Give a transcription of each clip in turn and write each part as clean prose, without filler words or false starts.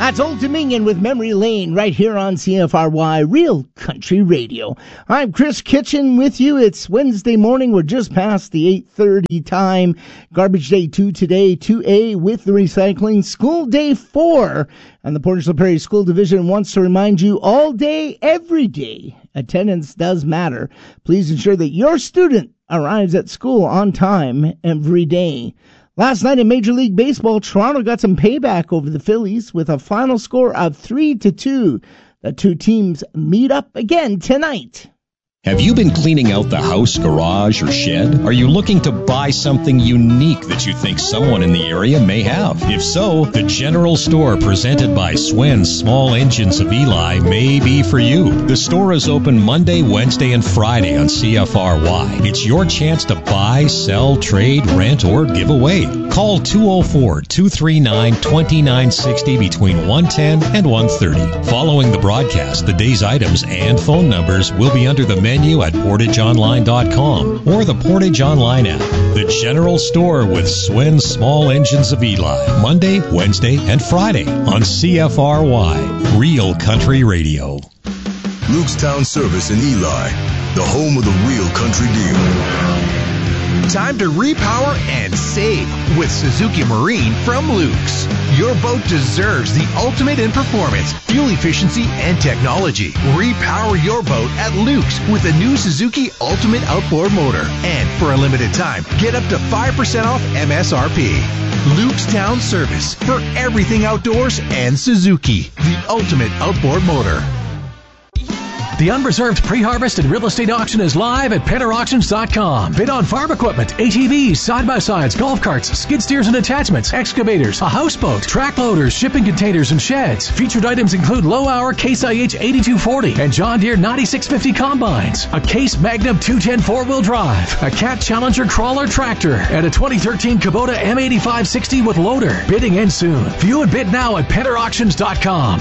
That's Old Dominion with Memory Lane right here on CFRY Real Country Radio. I'm Chris Kitchen with you. It's Wednesday morning. We're just past the 8:30 time. Garbage Day 2 today, 2A with the recycling. School Day 4. And the Portage La Prairie School Division wants to remind you all day, every day, attendance does matter. Please ensure that your student arrives at school on time every day. Last night in Major League Baseball, Toronto got some payback over the Phillies with a final score of 3-2. The two teams meet up again tonight. Have you been cleaning out the house, garage, or shed? Are you looking to buy something unique that you think someone in the area may have? If so, the General Store presented by Swen's Small Engines of Eli may be for you. The store is open Monday, Wednesday, and Friday on CFRY. It's your chance to buy, sell, trade, rent, or give away. Call 204-239-2960 between 1:10 and 1:30. Following the broadcast, the day's items and phone numbers will be under the menu at PortageOnline.com or the Portage Online app. The General Store with Swen's Small Engines of Eli. Monday, Wednesday, and Friday on CFRY Real Country Radio. Lukestown Service in Eli, the home of the Real Country Deal. Time to repower and save with Suzuki Marine from Luke's. Your boat deserves the ultimate in performance, fuel efficiency, and technology. Repower your boat at Luke's with the new Suzuki Ultimate Outboard Motor. And for a limited time, get up to 5% off MSRP. Lukestown Service for everything outdoors and Suzuki, the Ultimate Outboard Motor. The unreserved pre-harvest and real estate auction is live at PennerAuctions.com. Bid on farm equipment, ATVs, side-by-sides, golf carts, skid steers and attachments, excavators, a houseboat, track loaders, shipping containers, and sheds. Featured items include low-hour Case IH 8240 and John Deere 9650 combines, a Case Magnum 210 4-wheel drive, a Cat Challenger crawler tractor, and a 2013 Kubota M8560 with loader. Bidding ends soon. View and bid now at PennerAuctions.com.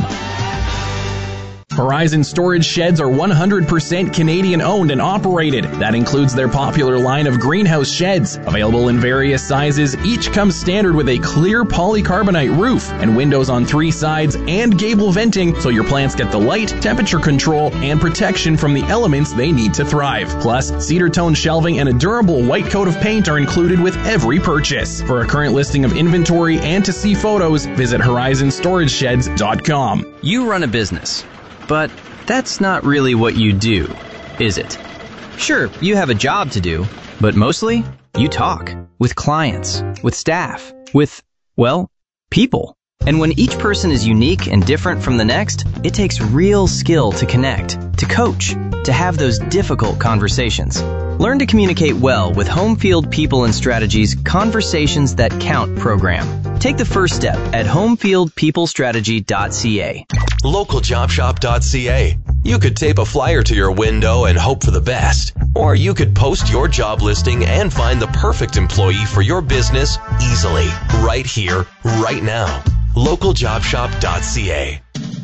Horizon Storage Sheds are 100% Canadian owned and operated. That includes their popular line of greenhouse sheds. Available in various sizes, each comes standard with a clear polycarbonate roof and windows on 3 sides and gable venting so your plants get the light, temperature control, and protection from the elements they need to thrive. Plus, cedar tone shelving and a durable white coat of paint are included with every purchase. For a current listing of inventory and to see photos, visit HorizonStorageSheds.com. You run a business. But that's not really what you do, is it? Sure, you have a job to do, but mostly you talk with clients, with staff, with, well, people. And when each person is unique and different from the next, it takes real skill to connect, to coach, to have those difficult conversations. Learn to communicate well with Homefield People and Strategies Conversations That Count program. Take the first step at homefieldpeoplestrategy.ca. LocalJobShop.ca. You could tape a flyer to your window and hope for the best. Or you could post your job listing and find the perfect employee for your business easily. Right here, right now. LocalJobShop.ca.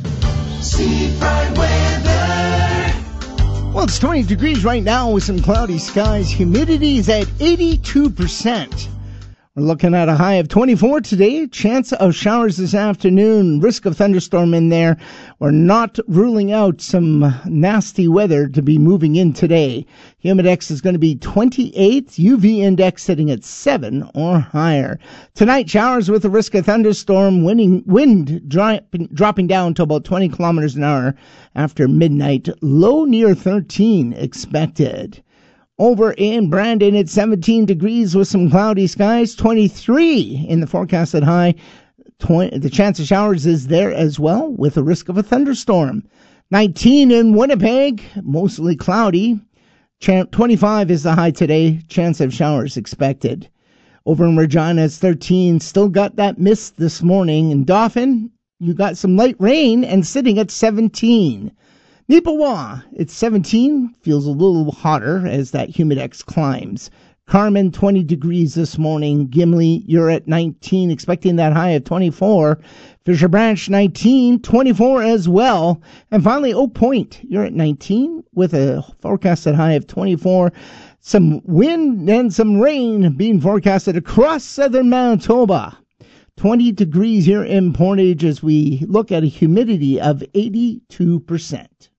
Seafront weather. Well, it's 20 degrees right now with some cloudy skies. Humidity is at 82%. We're looking at a high of 24 today. Chance of showers this afternoon. Risk of thunderstorm in there. We're not ruling out some nasty weather to be moving in today. Humidex is going to be 28. UV index sitting at 7 or higher. Tonight, showers with a risk of thunderstorm. Wind dropping down to about 20 kilometers an hour after midnight. Low near 13 expected. Over in Brandon, it's 17 degrees with some cloudy skies, 23 in the forecasted high. The chance of showers is there as well with a risk of a thunderstorm. 19 in Winnipeg, mostly cloudy. 25 is the high today, chance of showers expected. Over in Regina, it's 13, still got that mist this morning. In Dauphin, you got some light rain and sitting at 17. Neepawa, it's 17, feels a little hotter as that humidex climbs. Carmen, 20 degrees this morning. Gimli, you're at 19, expecting that high of 24. Fisher Branch, 19, 24 as well. And finally, Oak Point, you're at 19 with a forecasted high of 24. Some wind and some rain being forecasted across southern Manitoba. 20 degrees here in Portage as we look at a humidity of 82%.